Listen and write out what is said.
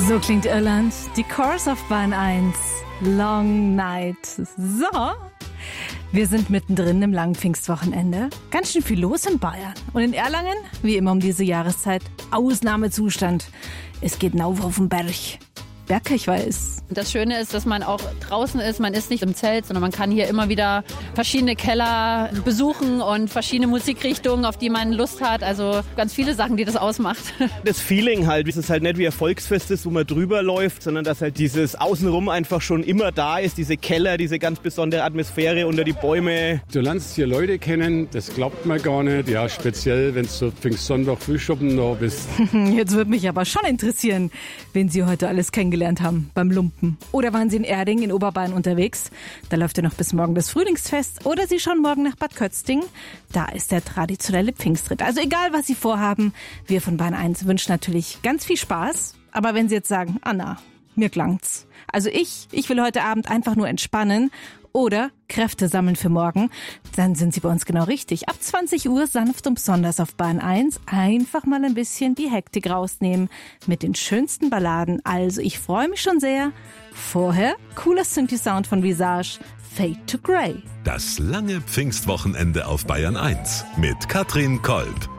So klingt Irland, die Chorus auf Bahn 1, Long Night. So, wir sind mittendrin im langen Pfingstwochenende. Ganz schön viel los in Bayern. Und in Erlangen, wie immer um diese Jahreszeit, Ausnahmezustand. Es geht rauf auf den Berg. Bergkirchweih ist. Das Schöne ist, dass man auch draußen ist. Man ist nicht im Zelt, sondern man kann hier immer wieder verschiedene Keller besuchen und verschiedene Musikrichtungen, auf die man Lust hat. Also ganz viele Sachen, die das ausmacht. Das Feeling halt, es ist halt nicht wie ein Volksfest ist, wo man drüber läuft, sondern dass halt dieses Außenrum einfach schon immer da ist, diese Keller, diese ganz besondere Atmosphäre unter die Bäume. Du lernst hier Leute kennen, das glaubt man gar nicht. Ja, speziell, wenn du so Pfingstsonntag Frühschoppen da bist. Jetzt würde mich aber schon interessieren, wen Sie heute alles kennengelernt haben beim Lumpen. Oder waren Sie in Erding in Oberbayern unterwegs? Da läuft ja noch bis morgen das Frühlingsfest. Oder Sie schauen morgen nach Bad Kötzting. Da ist der traditionelle Pfingstritt. Also egal, was Sie vorhaben, wir von Bahn 1 wünschen natürlich ganz viel Spaß. Aber wenn Sie jetzt sagen, Anna, mir klang's. Also ich will heute Abend einfach nur entspannen oder Kräfte sammeln für morgen, dann sind Sie bei uns genau richtig. Ab 20 Uhr sanft und besonders auf Bahn 1 einfach mal ein bisschen die Hektik rausnehmen mit den schönsten Balladen. Also ich freue mich schon sehr. Vorher cooler Synthi-Sound von Visage, Fade to Grey. Das lange Pfingstwochenende auf Bayern 1 mit Katrin Kolb.